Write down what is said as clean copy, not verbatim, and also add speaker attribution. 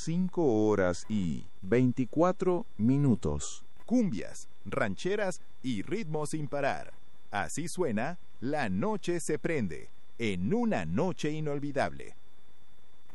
Speaker 1: 5 horas y 24 minutos.
Speaker 2: Cumbias, rancheras y ritmos sin parar. Así suena La Noche se prende, en una noche inolvidable.